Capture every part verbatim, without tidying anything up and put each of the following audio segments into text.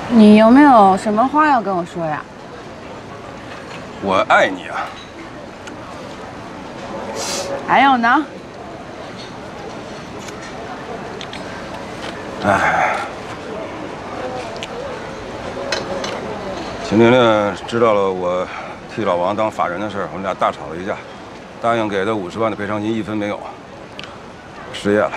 你有没有什么话要跟我说呀？ 我爱你啊！ 还有呢？ 哎，秦玲玲知道了我替老王当法人的事儿，我们俩大吵了一架，答应给他五十万的赔偿金，一分没有，失业了。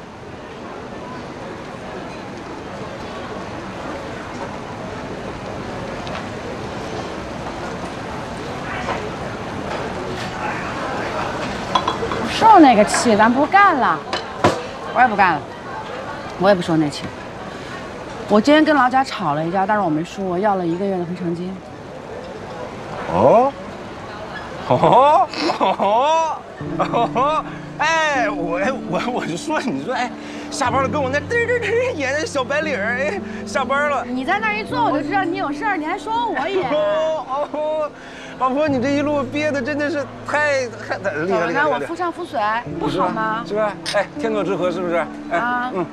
受那个气，咱不干了，我也不干了，我也不受那气。我今天跟老贾吵了一架，但是我没输，我要了一个月的赔偿金。 哦，哦哦哦！哎，我我我就说，你说哎，下班了跟我那嘚嘚嘚演那小白领儿，哎，下班了。 你在那儿一坐，我就知道你有事儿，你还说我演。 哦哦。 老婆，你这一路憋的真的是太太太厉害了！ 那我夫唱妇随，不好吗？ 是吧？哎，天作之合，是不是？哎，啊，嗯。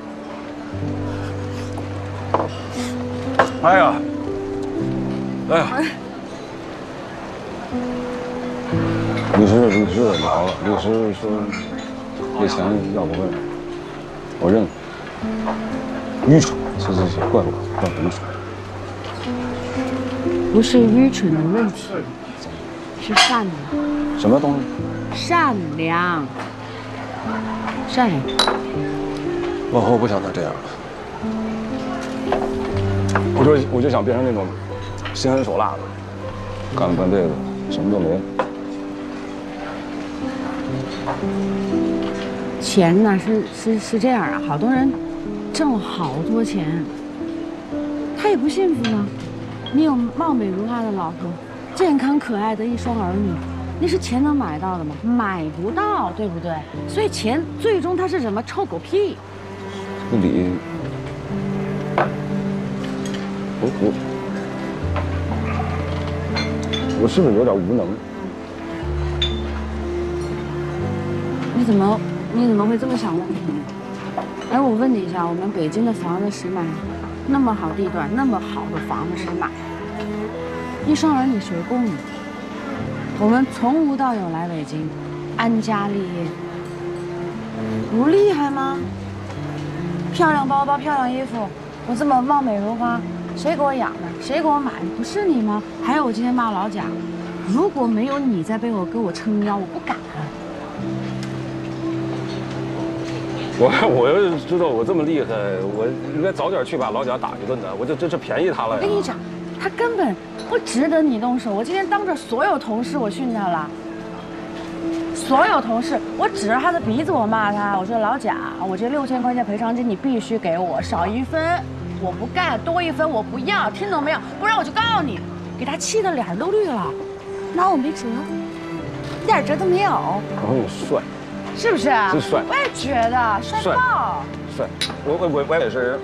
哎呀，哎呀，律师律师聊了，律师说这钱要不回来，我认了。愚蠢，行行行，怪我，怪我愚蠢。 不是愚蠢的问题。 是善良， 什么东西？ 善良，善良。 往后不想再这样了。我说，我就想变成那种心狠手辣的，干了半辈子什么都没了。 钱呢是是是这样啊，好多人挣了好多钱，他也不幸福啊。你有貌美如花的老婆。 健康可爱的一双儿女，那是钱能买到的吗？买不到，对不对？所以钱最终它是什么？臭狗屁！ 这理，我我我是不是有点无能？ 你怎么你怎么会这么想问题呢？哎，我问你一下，我们北京的房子谁买？那么好地段，那么好的房子谁买？ 一双儿女谁供你？我们从无到有来北京，安家立业，不厉害吗？漂亮包包、漂亮衣服，我这么貌美如花，谁给我养的？谁给我买的？不是你吗？还有我今天骂老贾，如果没有你在背后给我撑腰，我不敢。 我我要是知道我这么厉害，我应该早点去把老贾打一顿的，我这这这便宜他了呀。 我跟你讲。 他根本不值得你动手。我今天当着所有同事，我训他了。所有同事，我指着他的鼻子，我骂他。我说老贾，我这六千块钱赔偿金你必须给我，少一分我不干，多一分我不要，听懂没有？不然我就告诉你。给他气得脸都绿了，拿我没辙，一点辙都没有。 我说你帅， 是不是？ 是帅。 我也觉得帅爆。 帅，我我我我也是。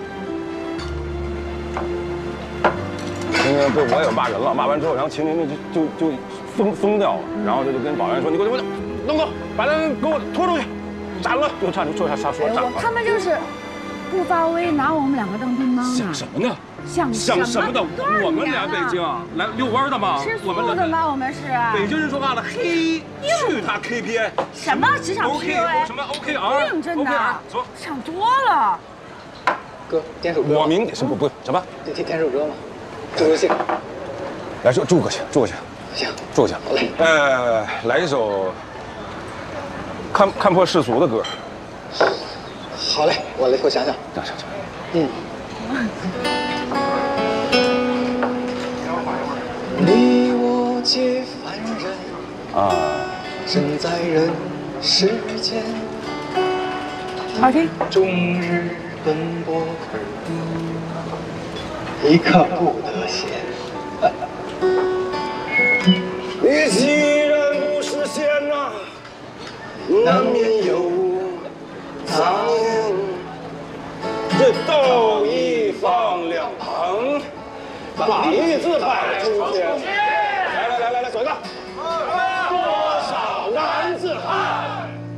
今天被我也骂人了，骂完之后，然后秦玲玲就就就疯疯掉了，然后他就跟保安说：“你给我给我弄走，把他给我拖出去，斩了！”就差就差啥说斩了。 他们就是不发威，拿我们两个当兵妈。 想什么呢？ 想想什么的？我们俩北京来遛弯的吗？ 吃素的吗？我们是。 北京人说话了，嘿，去他 K P I。 什么职场 P U A？ 什么 O K R？ 认真的， 走， 想多了。 哥，点首歌。 我明什么不什么？ 点点点首歌吗？ 助助兴， 来说助过去，助过去， 行， 助过去。 好嘞。 呃，来一首看看破世俗的歌。 好嘞，我来给我想想。 想想想。 嗯。你我皆凡人啊， 身在人世间， 好听。 终日奔波而一刻不得闲。 你既然不是仙呐，难免有杂念。这道义放两旁，把利字摆出去。来来来来来，走一个。